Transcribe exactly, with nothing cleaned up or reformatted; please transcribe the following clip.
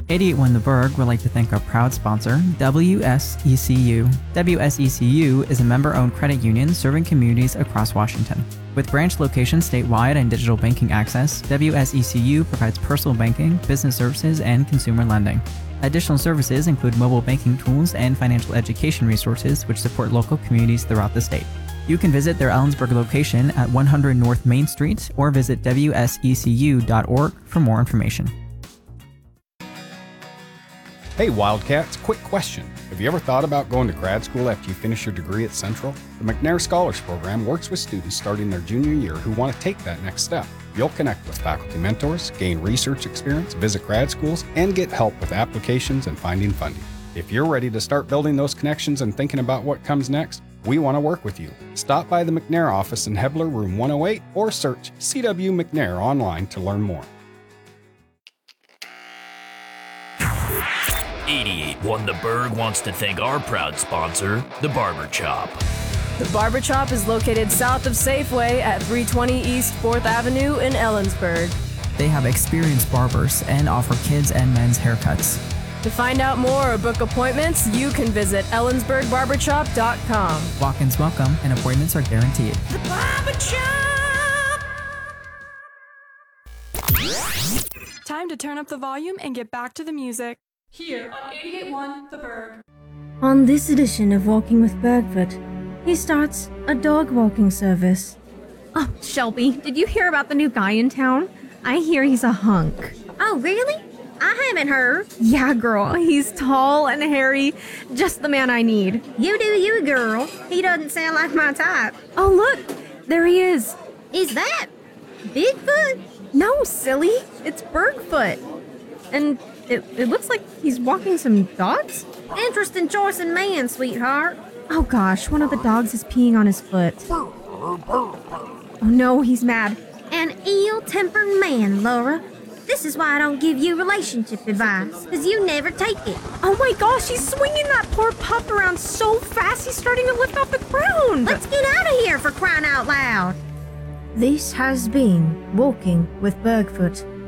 eight eight one The Berg would like to thank our proud sponsor, W S E C U. W S E C U is a member-owned credit union serving communities across Washington. With branch locations statewide and digital banking access, W S E C U provides personal banking, business services, and consumer lending. Additional services include mobile banking tools and financial education resources which support local communities throughout the state. You can visit their Ellensburg location at one hundred North Main Street or visit W S E C U dot org for more information. Hey Wildcats, quick question. Have you ever thought about going to grad school after you finish your degree at Central? The McNair Scholars Program works with students starting their junior year who want to take that next step. You'll connect with faculty mentors, gain research experience, visit grad schools, and get help with applications and finding funding. If you're ready to start building those connections and thinking about what comes next, we want to work with you. Stop by the McNair office in Hebler, room one oh eight, or search C W McNair online to learn more. eighty-eight one The Berg wants to thank our proud sponsor, The Barber Chop. The Barber Chop is located south of Safeway at three twenty East fourth Avenue in Ellensburg. They have experienced barbers and offer kids and men's haircuts. To find out more or book appointments, you can visit ellensburg barber chop dot com. Walk-ins welcome and appointments are guaranteed. The Barber Chop! Time to turn up the volume and get back to the music. Here on eighty-eight point one The Berg. On this edition of Walking with Bergfoot, he starts a dog walking service. Oh, Shelby, did you hear about the new guy in town? I hear he's a hunk. Oh, really? I haven't heard. Yeah, girl, he's tall and hairy, just the man I need. You do you, girl. He doesn't sound like my type. Oh, look, there he is. Is that Bigfoot? No, silly, it's Bergfoot. And it, it looks like he's walking some dogs? Interesting choice in man, sweetheart. Oh gosh, one of the dogs is peeing on his foot. Oh no, he's mad. An ill-tempered man, Laura. This is why I don't give you relationship advice, because you never take it. Oh my gosh, he's swinging that poor pup around so fast he's starting to lift off the ground. Let's get out of here for crying out loud. This has been Walking with Bergfoot.